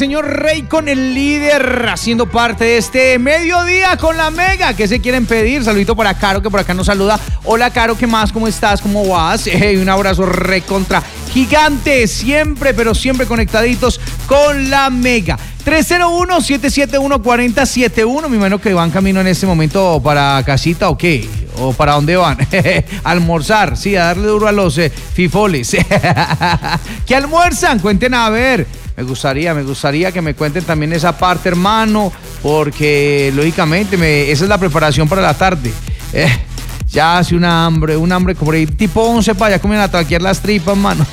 señor Rey con el líder, haciendo parte de este mediodía con la Mega. ¿Qué se quieren pedir? Saludito para Caro, que por acá nos saluda. Hola, Caro, ¿qué más? ¿Cómo estás? ¿Cómo vas? Un abrazo recontra gigante, siempre, pero siempre conectaditos con la Mega. 301-771-4071. Me imagino que van camino en este momento para casita o qué, o para dónde van. Almorzar, sí, a darle duro a los fifoles. ¿Qué almuerzan? Cuenten a ver. Me gustaría que me cuenten también esa parte, hermano, porque lógicamente esa es la preparación para la tarde. Ya hace un hambre por ahí, tipo 11 para allá comienzan a traquear las tripas, mano.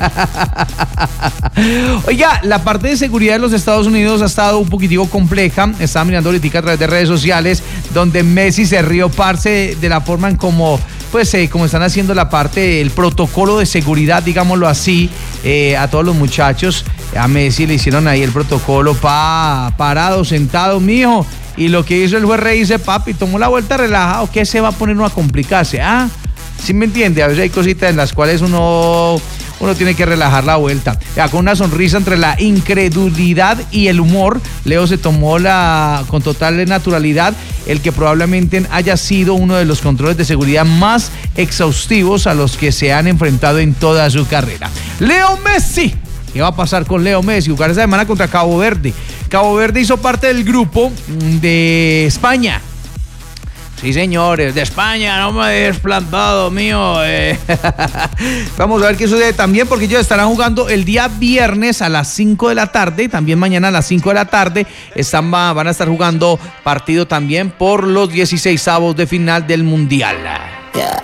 Oiga, la parte de seguridad de los Estados Unidos ha estado un poquitico compleja. Estaba mirando ahorita a través de redes sociales, donde Messi se rió, parce, de la forma en como están haciendo la parte, el protocolo de seguridad, digámoslo así, a todos los muchachos. A Messi le hicieron ahí el protocolo, parado, sentado, mijo. Y lo que hizo el juez Rey dice, papi, tomó la vuelta relajado, ¿qué se va a poner uno a complicarse? ¿Sí me entiende? A veces hay cositas en las cuales uno tiene que relajar la vuelta. Ya, con una sonrisa entre la incredulidad y el humor, Leo se tomó con total naturalidad el que probablemente haya sido uno de los controles de seguridad más exhaustivos a los que se han enfrentado en toda su carrera. Leo Messi. ¿Qué va a pasar con Leo Messi? Jugar esa semana contra Cabo Verde. Cabo Verde hizo parte del grupo de España. Sí, señores, de España, no me he desplantado, mío. Vamos a ver qué sucede también, porque ellos estarán jugando el día viernes a las 5 de la tarde, también mañana a las 5 de la tarde van a estar jugando partido también por los 16avos de final del Mundial.